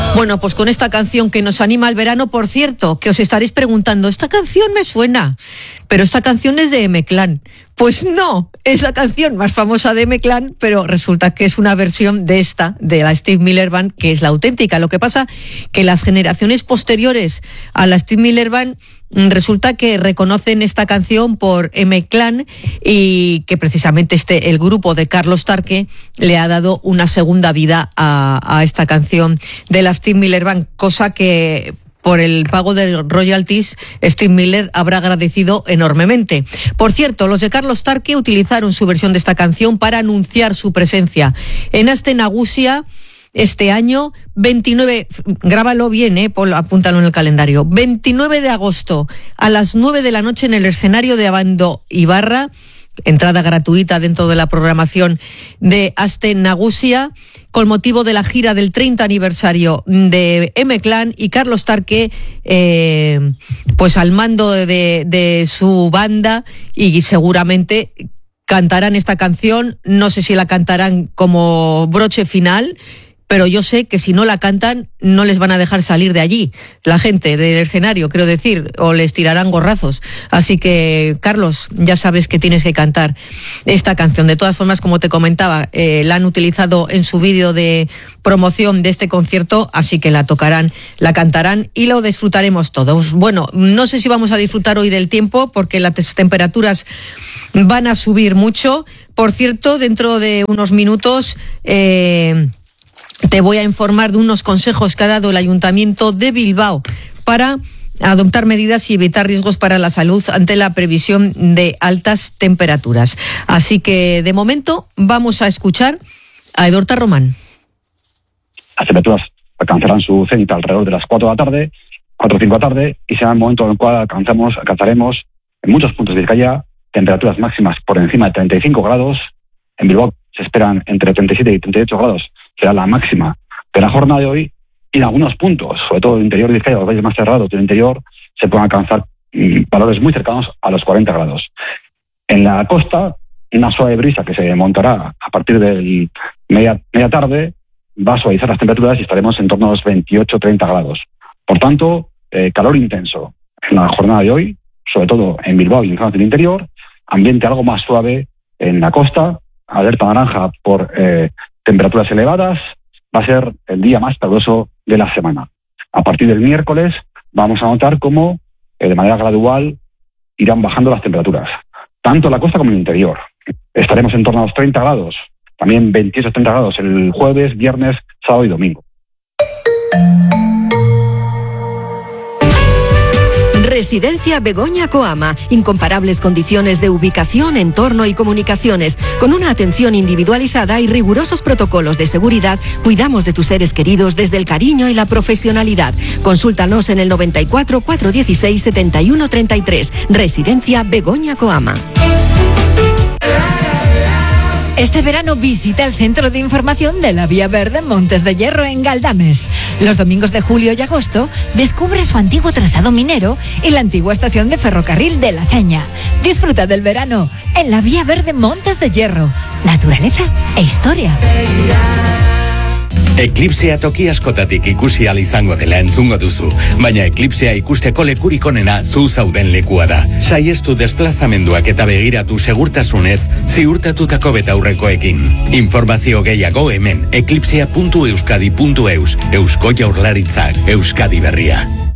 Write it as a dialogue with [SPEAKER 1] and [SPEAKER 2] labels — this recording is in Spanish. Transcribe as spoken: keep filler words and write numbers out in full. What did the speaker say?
[SPEAKER 1] Bueno, pues con esta canción que nos anima al verano, por cierto, que os estaréis preguntando, esta canción me suena, pero esta canción es de M-Clan. Pues no, es la canción más famosa de M-Clan, pero resulta que es una versión de esta, de la Steve Miller Band, que es la auténtica. Lo que pasa que las generaciones posteriores a la Steve Miller Band resulta que reconocen esta canción por M-Clan y que precisamente este el grupo de Carlos Tarque le ha dado una segunda vida a, a esta canción de la Steve Miller Band, cosa que por el pago de royalties Steve Miller habrá agradecido enormemente. Por cierto, los de Carlos Tarque utilizaron su versión de esta canción para anunciar su presencia en Aste Nagusia este año, veintinueve, grábalo bien, eh, Paul, apúntalo en el calendario, veintinueve de agosto a las nueve de la noche en el escenario de Abando Ibarra, entrada gratuita dentro de la programación de Aste Nagusia, con motivo de la gira del treinta aniversario de M-Clan y Carlos Tarque, eh, pues al mando de, de su banda, y seguramente cantarán esta canción. No sé si la cantarán como broche final, pero yo sé que si no la cantan no les van a dejar salir de allí, la gente del escenario, quiero decir, o les tirarán gorrazos. Así que, Carlos, ya sabes que tienes que cantar esta canción. De todas formas, como te comentaba, eh, la han utilizado en su vídeo de promoción de este concierto, así que la tocarán, la cantarán y lo disfrutaremos todos. Bueno, no sé si vamos a disfrutar hoy del tiempo porque las temperaturas van a subir mucho. Por cierto, dentro de unos minutos eh, te voy a informar de unos consejos que ha dado el Ayuntamiento de Bilbao para adoptar medidas y evitar riesgos para la salud ante la previsión de altas temperaturas. Así que, de momento, vamos a escuchar a Edorta Román.
[SPEAKER 2] Las temperaturas alcanzarán su cenit alrededor de las cuatro de la tarde, cuatro o cinco de la tarde, y será el momento en el cual alcanzamos, alcanzaremos en muchos puntos de Vizcaya temperaturas máximas por encima de treinta y cinco grados. En Bilbao se esperan entre treinta y siete y treinta y ocho grados, será la máxima de la jornada de hoy, y en algunos puntos, sobre todo el interior de Vizcaya, los valles más cerrados del interior, se pueden alcanzar mm, valores muy cercanos a los cuarenta grados. En la costa, una suave brisa que se montará a partir de media, media tarde va a suavizar las temperaturas y estaremos en torno a los veintiocho a treinta grados. Por tanto, eh, calor intenso en la jornada de hoy, sobre todo en Bilbao y en zonas del interior, ambiente algo más suave en la costa, alerta naranja por eh, temperaturas elevadas. Va a ser el día más caluroso de la semana. A partir del miércoles vamos a notar cómo eh, de manera gradual irán bajando las temperaturas, tanto en la costa como en el interior. Estaremos en torno a los treinta grados, también veintiocho a treinta grados el jueves, viernes, sábado y domingo.
[SPEAKER 3] Residencia Begoña Coama. Incomparables condiciones de ubicación, entorno y comunicaciones. Con una atención individualizada y rigurosos protocolos de seguridad, cuidamos de tus seres queridos desde el cariño y la profesionalidad. Consúltanos en el noventa y cuatro, cuatrocientos dieciséis, setenta y uno treinta y tres. Residencia Begoña Coama.
[SPEAKER 4] Este verano visita el Centro de Información de la Vía Verde Montes de Hierro en Galdames. Los domingos de julio y agosto descubre su antiguo trazado minero y la antigua estación de ferrocarril de La Ceña. Disfruta del verano en la Vía Verde Montes de Hierro. Naturaleza e historia.
[SPEAKER 5] Eclipsea toki askotatik ikusi ahal izango dela entzungo duzu, baina Eclipsea ikusteko lekurik onena zu zauden lekua da. Saiestu desplazamenduak eta begiratu segurtasunez ziurtatutako betaurrekoekin. Informazio gehiago hemen eclipsea puntu euskadi puntu eus. Eusko Jaurlaritzak, Euskadi Berria.